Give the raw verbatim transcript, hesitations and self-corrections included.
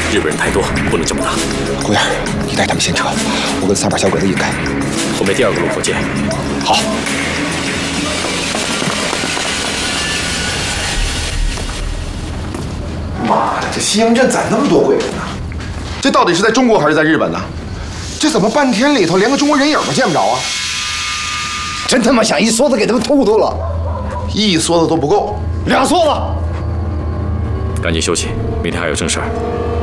日本人太多，不能这么打。 顾燕，你带他们先撤，我跟三把小鬼子引开。 后面第二个路口见。 好。妈的，这西洋镇咋那么多鬼子呢？这到底是在中国还是在日本呢？这怎么半天里头连个中国人影都见不着啊？ 真他妈想一梭子给他们突突了， 一梭子都不够， 俩梭子。 赶紧休息，明天还有正事儿。